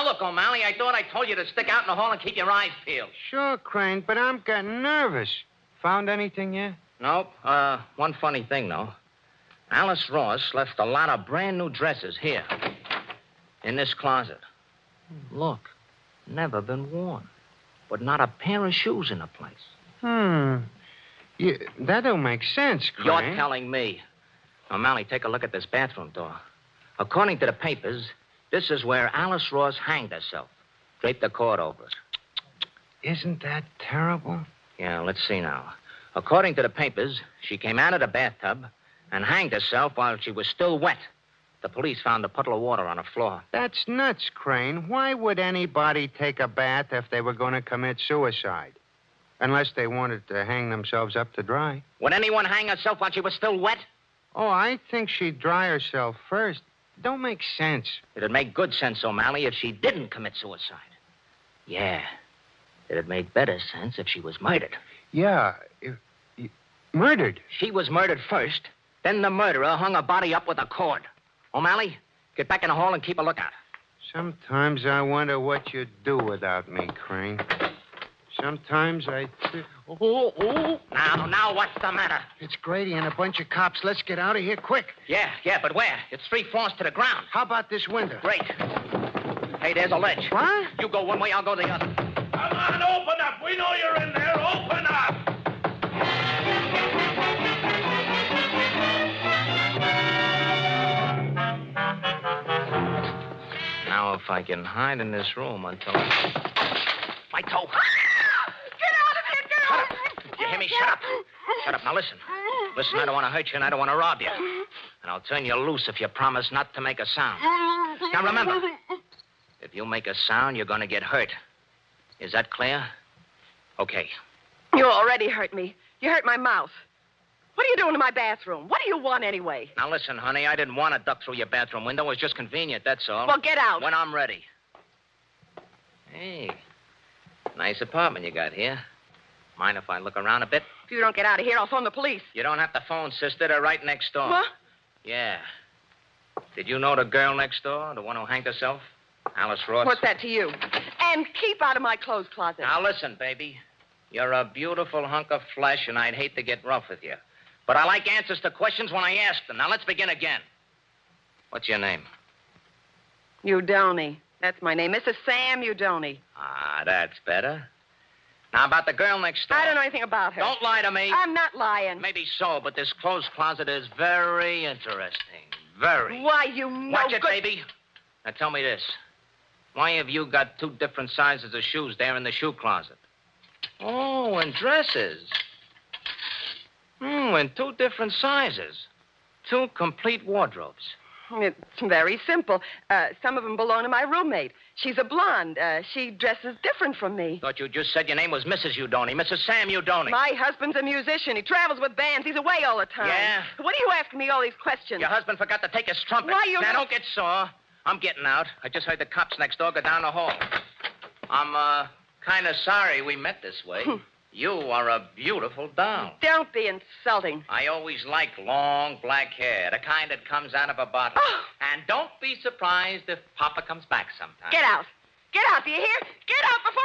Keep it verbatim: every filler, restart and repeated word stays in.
Now, look, O'Malley, I thought I told you to stick out in the hall and keep your eyes peeled. Sure, Crane, but I'm getting nervous. Found anything yet? Nope. Uh, one funny thing, though. Alice Ross left a lot of brand new dresses here, in this closet. Look, never been worn. But not a pair of shoes in the place. Hmm. Yeah, that don't make sense, Crane. You're telling me. O'Malley, take a look at this bathroom door. According to the papers, this is where Alice Ross hanged herself. Draped the cord over it. Isn't that terrible? Yeah, let's see now. According to the papers, she came out of the bathtub and hanged herself while she was still wet. The police found a puddle of water on the floor. That's nuts, Crane. Why would anybody take a bath if they were going to commit suicide? Unless they wanted to hang themselves up to dry. Would anyone hang herself while she was still wet? Oh, I think she'd dry herself first. Don't make sense. It'd make good sense, O'Malley, if she didn't commit suicide. Yeah. It'd make better sense if she was murdered. Yeah. If, if, murdered? She was murdered first. Then the murderer hung her body up with a cord. O'Malley, get back in the hall and keep a lookout. Sometimes I wonder what you'd do without me, Crane. Sometimes I... Th- oh, oh. Now, now, what's the matter? It's Grady and a bunch of cops. Let's get out of here quick. Yeah, yeah, but where? It's three floors to the ground. How about this window? Great. Hey, there's a ledge. What? You go one way, I'll go the other. Come on, open up. We know you're in there. Open up. Now, if I can hide in this room until... My toe. Get out of here! Get out of here! You hear me? Shut up. Shut up. Now, listen. Listen, I don't want to hurt you, and I don't want to rob you. And I'll turn you loose if you promise not to make a sound. Now, remember, if you make a sound, you're going to get hurt. Is that clear? Okay. You already hurt me. You hurt my mouth. What are you doing in my bathroom? What do you want anyway? Now, listen, honey, I didn't want to duck through your bathroom window. It was just convenient, that's all. Well, get out. When I'm ready. Hey, nice apartment you got here. Mind if I look around a bit? If you don't get out of here, I'll phone the police. You don't have to phone, sister. They're right next door. What? Yeah. Did you know the girl next door, the one who hanged herself? Alice Ross? What's that to you? And keep out of my clothes closet. Now, listen, baby. You're a beautiful hunk of flesh, and I'd hate to get rough with you. But I like answers to questions when I ask them. Now, let's begin again. What's your name? Udoni. That's my name. Missus Sam Udoni. Ah, that's better. Now, about the girl next door. I don't know anything about her. Don't lie to me. I'm not lying. Maybe so, but this clothes closet is very interesting. Very. Why, you know... Watch it, good... baby. Now, tell me this. Why have you got two different sizes of shoes there in the shoe closet? Oh, and dresses. Hmm, and two different sizes. Two complete wardrobes. It's very simple. Uh, some of them belong to my roommate. She's a blonde. Uh, she dresses different from me. Thought you just said your name was Missus Udoni. Missus Sam Udoni. My husband's a musician. He travels with bands. He's away all the time. Yeah? What are you asking me all these questions? Your husband forgot to take his trumpet. Why, you... Now, don't get sore. I'm getting out. I just heard the cops next door go down the hall. I'm, uh, kind of sorry we met this way. You are a beautiful doll. Don't be insulting. I always like long black hair, the kind that comes out of a bottle. Oh. And don't be surprised if Papa comes back sometime. Get out. Get out, do you hear? Get out before...